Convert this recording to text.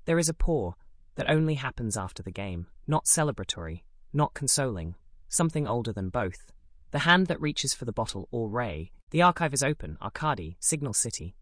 There is a pause that only happens after the game, not celebratory, not consoling, something older than both. The hand that reaches for the bottle or ray. The archive is open, Arcady, Signal City.